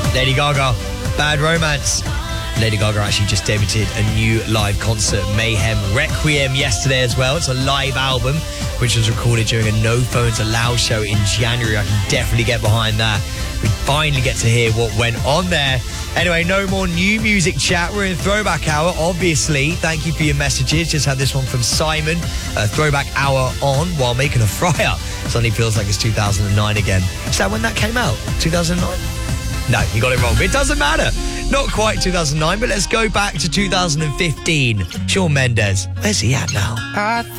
Lady Gaga, Bad Romance. Lady Gaga actually just debuted a new live concert, Mayhem Requiem, yesterday as well. It's a live album which was recorded during a No Phones Allowed show in January. I can definitely get behind that. We finally get to hear what went on there. Anyway, no more new music chat. We're in Throwback Hour, obviously. Thank you for your messages. Just had this one from Simon. Throwback Hour on while making a fryer. Suddenly feels like it's 2009 again. Is that when that came out? 2009? No, you got it wrong. But it doesn't matter. Not quite 2009, but let's go back to 2015. Shawn Mendes. Where's he at now?